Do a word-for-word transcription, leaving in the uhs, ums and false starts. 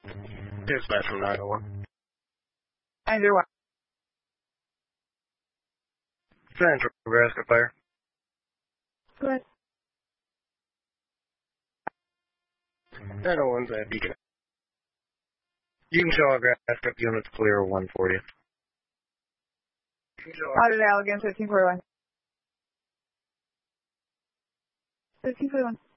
Dispatch from nine oh one. nine oh one. Central Nebraska Fire. Go ahead. nine oh one's at Beacon. You can show our grass up units clear one forty. Audit Allegan, thirteen forty-one. thirteen forty-one.